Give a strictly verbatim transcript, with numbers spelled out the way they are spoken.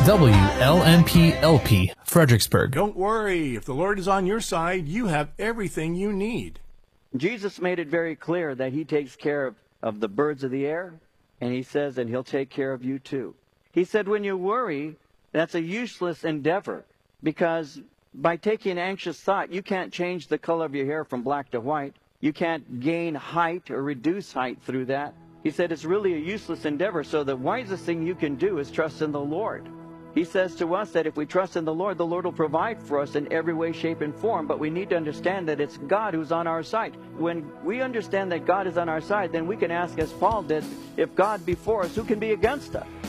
W L M P L P, Fredericksburg. Don't worry. If the Lord is on your side, you have everything you need. Jesus made it very clear that he takes care of, of the birds of the air, and he says, and he'll take care of you too. He said, when you worry, that's a useless endeavor, because by taking anxious thought, you can't change the color of your hair from black to white. You can't gain height or reduce height through that. He said it's really a useless endeavor, so the wisest thing you can do is trust in the Lord. He says to us that if we trust in the Lord, the Lord will provide for us in every way, shape, and form. But we need to understand that it's God who's on our side. When we understand that God is on our side, then we can ask, as Paul did, if God be for us, who can be against us?